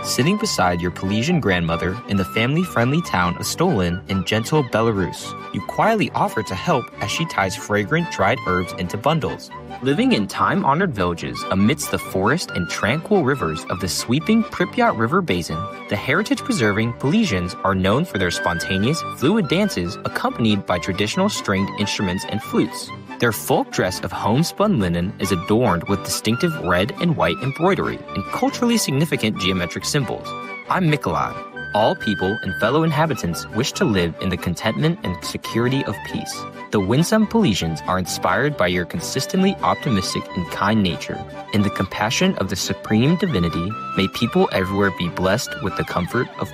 sitting beside your Polynesian grandmother in the family-friendly town of Stolin in gentle Belarus. You quietly offer to help as she ties fragrant dried herbs into bundles. Living in time-honored villages amidst the forest and tranquil rivers of the sweeping Pripyat River Basin, the heritage-preserving Polynesians are known for their spontaneous, fluid dances accompanied by traditional stringed instruments and flutes. Their folk dress of homespun linen is adorned with distinctive red and white embroidery and culturally significant geometric symbols. I'm Mikolai. All people and fellow inhabitants wish to live in the contentment and security of peace. The winsome Polynesians are inspired by your consistently optimistic and kind nature. In the compassion of the supreme divinity, may people everywhere be blessed with the comfort of